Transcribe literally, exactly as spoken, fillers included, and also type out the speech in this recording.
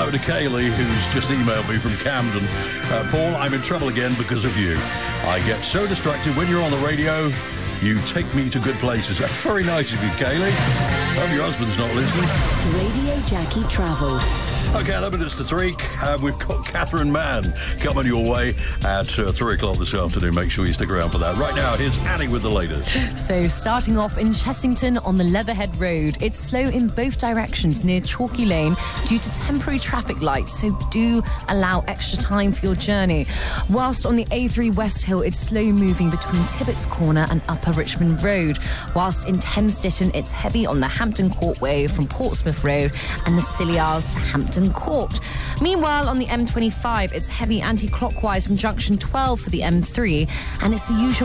hello to Kaylee, who's just emailed me from Camden. Uh, Paul, I'm in trouble again because of you. I get so distracted when you're on the radio. You take me to good places. That's very nice of you, Kaylee. Hope your husband's not listening. Radio Jackie Travel. Okay, eleven minutes to three. Uh, we've got Catherine Mann coming your way at uh, three o'clock this afternoon. Make sure you stick around for that. Right now, here's Annie with the latest. So, starting off in Chessington on the Leatherhead Road. It's slow in both directions near Chalky Lane due to temporary traffic lights, so do allow extra time for your journey. Whilst on the A three West Hill, it's slow moving between Tibbetts Corner and Upper Richmond Road. Whilst in Thames Ditton, it's heavy on the Hampton Court Way from Portsmouth Road and the Scilly Isles to Hampton Court. Meanwhile, on the M twenty-five, it's heavy anti-clockwise from junction twelve for the M three, and it's the usual